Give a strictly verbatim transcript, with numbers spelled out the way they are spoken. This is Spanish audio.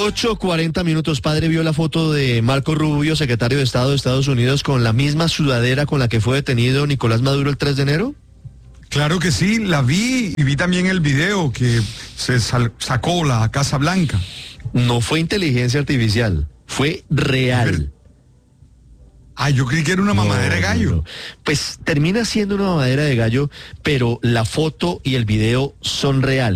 ocho cuarenta minutos, padre, vio la foto de Marco Rubio, secretario de Estado de Estados Unidos, con la misma sudadera con la que fue detenido Nicolás Maduro el tres de enero. Claro que sí, la vi y vi también el video que se sal- sacó la Casa Blanca. No fue inteligencia artificial, fue real. Ah, yo creí que era una mamadera de gallo. No, no. Pues termina siendo una mamadera de gallo, pero la foto y el video son reales.